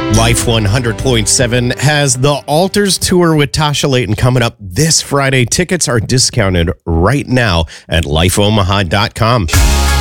Life 100.7 has the Alters Tour with Tasha Layton coming up this Friday. Tickets are discounted right now at lifeomaha.com.